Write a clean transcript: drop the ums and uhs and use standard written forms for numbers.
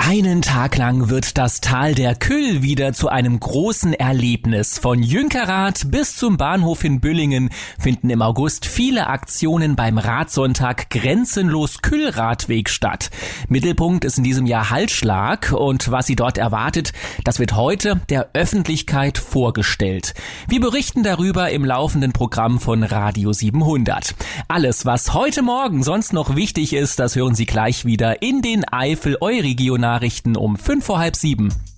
Einen Tag lang wird das Tal der Kyll wieder zu einem großen Erlebnis. Von Jünkerath bis zum Bahnhof in Büllingen finden im August viele Aktionen beim Radsonntag Grenzenlos Kyll-Radweg statt. Mittelpunkt ist in diesem Jahr Halsschlag und was Sie dort erwartet, das wird heute der Öffentlichkeit vorgestellt. Wir berichten darüber im laufenden Programm von Radio 700. Alles, was heute Morgen sonst noch wichtig ist, das hören Sie gleich wieder in den Eifel-Euregio-Nachrichten um 6:05.